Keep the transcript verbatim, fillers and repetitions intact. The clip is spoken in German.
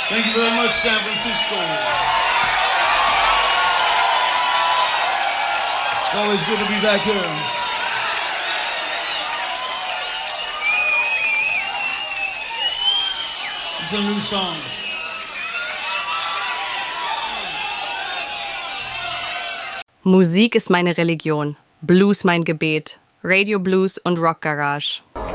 Thank you very much, San Francisco. It's always good to be back here. It's a new song. Musik ist meine Religion, Blues mein Gebet, Radio Blues und Rock Garage.